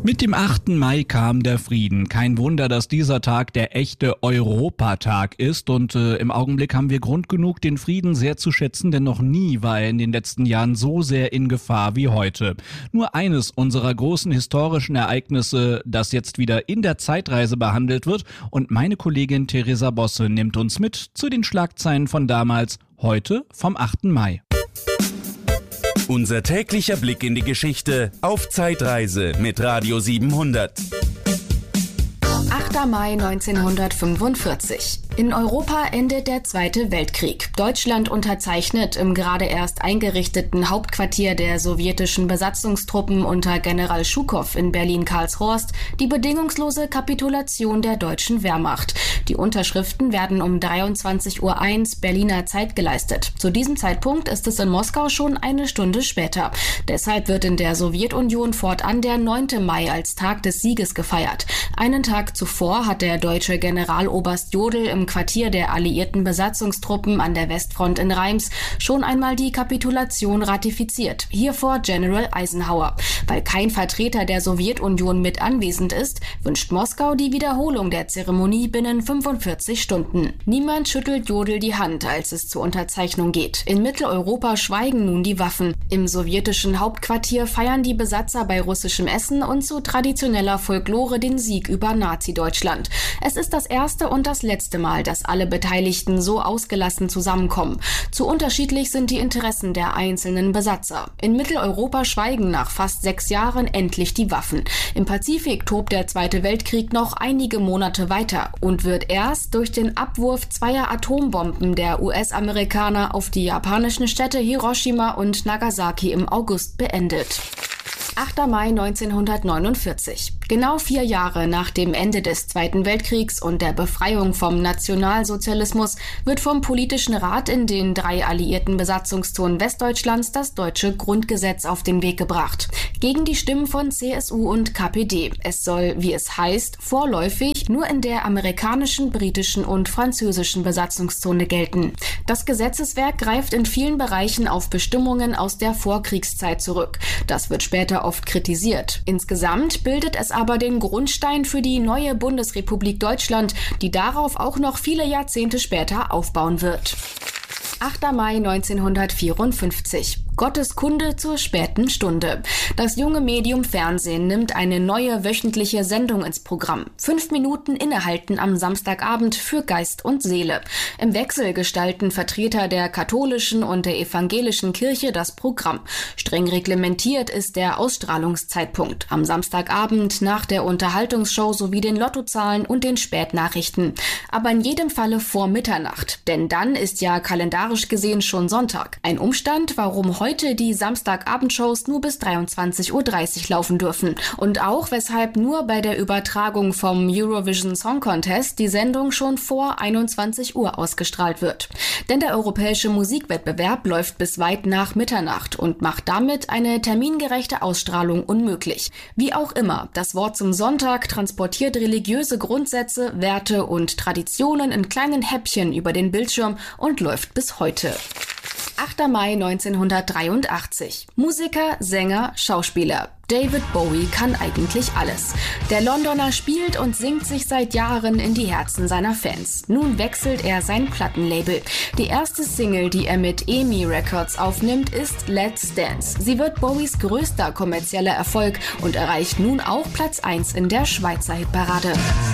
Mit dem 8. Mai kam der Frieden. Kein Wunder, dass dieser Tag der echte Europatag ist. Und im Augenblick haben wir Grund genug, den Frieden sehr zu schätzen, denn noch nie war er in den letzten Jahren so sehr in Gefahr wie heute. Nur eines unserer großen historischen Ereignisse, das jetzt wieder in der Zeitreise behandelt wird. Und meine Kollegin Theresa Bosse nimmt uns mit zu den Schlagzeilen von damals, heute vom 8. Mai. Unser täglicher Blick in die Geschichte auf Zeitreise mit Radio 700. 8. Mai 1945. In Europa endet der Zweite Weltkrieg. Deutschland unterzeichnet im gerade erst eingerichteten Hauptquartier der sowjetischen Besatzungstruppen unter General Schukow in Berlin-Karlshorst die bedingungslose Kapitulation der deutschen Wehrmacht. Die Unterschriften werden um 23:01 Uhr Berliner Zeit geleistet. Zu diesem Zeitpunkt ist es in Moskau schon eine Stunde später. Deshalb wird in der Sowjetunion fortan der 9. Mai als Tag des Sieges gefeiert. Einen Tag zuvor hat der deutsche Generaloberst Jodl im Quartier der alliierten Besatzungstruppen an der Westfront in Reims schon einmal die Kapitulation ratifiziert. Hier vor General Eisenhower. Weil kein Vertreter der Sowjetunion mit anwesend ist, wünscht Moskau die Wiederholung der Zeremonie binnen 45 Stunden. Niemand schüttelt Jodl die Hand, als es zur Unterzeichnung geht. In Mitteleuropa schweigen nun die Waffen. Im sowjetischen Hauptquartier feiern die Besatzer bei russischem Essen und zu traditioneller Folklore den Sieg über Nazi-Deutschland. Es ist das erste und das letzte Mal, dass alle Beteiligten so ausgelassen zusammenkommen. Zu unterschiedlich sind die Interessen der einzelnen Besatzer. In Mitteleuropa schweigen nach fast 6 Jahren endlich die Waffen. Im Pazifik tobt der Zweite Weltkrieg noch einige Monate weiter und wird erst durch den Abwurf zweier Atombomben der US-Amerikaner auf die japanischen Städte Hiroshima und Nagasaki im August beendet. 8. Mai 1949. Genau 4 Jahre nach dem Ende des Zweiten Weltkriegs und der Befreiung vom Nationalsozialismus wird vom Politischen Rat in den 3 alliierten Besatzungszonen Westdeutschlands das deutsche Grundgesetz auf den Weg gebracht. Gegen die Stimmen von CSU und KPD. Es soll, wie es heißt, vorläufig nur in der amerikanischen, britischen und französischen Besatzungszone gelten. Das Gesetzeswerk greift in vielen Bereichen auf Bestimmungen aus der Vorkriegszeit zurück. Das wird später oft kritisiert. Insgesamt bildet es aber den Grundstein für die neue Bundesrepublik Deutschland, die darauf auch noch viele Jahrzehnte später aufbauen wird. 8. Mai 1954. Gottes Kunde zur späten Stunde. Das junge Medium Fernsehen nimmt eine neue wöchentliche Sendung ins Programm. 5 Minuten innehalten am Samstagabend für Geist und Seele. Im Wechsel gestalten Vertreter der katholischen und der evangelischen Kirche das Programm. Streng reglementiert ist der Ausstrahlungszeitpunkt. Am Samstagabend nach der Unterhaltungsshow sowie den Lottozahlen und den Spätnachrichten. Aber in jedem Falle vor Mitternacht. Denn dann ist ja kalendarisch gesehen schon Sonntag. Ein Umstand, warum heute die Samstagabendshows nur bis 23:30 Uhr laufen dürfen. Und auch, weshalb nur bei der Übertragung vom Eurovision Song Contest die Sendung schon vor 21 Uhr ausgestrahlt wird. Denn der europäische Musikwettbewerb läuft bis weit nach Mitternacht und macht damit eine termingerechte Ausstrahlung unmöglich. Wie auch immer, das Wort zum Sonntag transportiert religiöse Grundsätze, Werte und Traditionen in kleinen Häppchen über den Bildschirm und läuft bis heute. 8. Mai 1983. Musiker, Sänger, Schauspieler. David Bowie kann eigentlich alles. Der Londoner spielt und singt sich seit Jahren in die Herzen seiner Fans. Nun wechselt er sein Plattenlabel. Die erste Single, die er mit EMI Records aufnimmt, ist Let's Dance. Sie wird Bowies größter kommerzieller Erfolg und erreicht nun auch Platz 1 in der Schweizer Hitparade.